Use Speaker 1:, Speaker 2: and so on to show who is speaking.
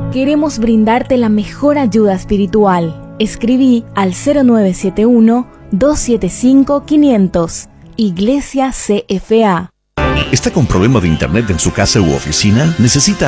Speaker 1: Queremos brindarte la mejor ayuda espiritual. Escribí al 0971-275-500. Iglesia CFA.
Speaker 2: ¿Está con problema de internet en su casa u oficina? ¿Necesita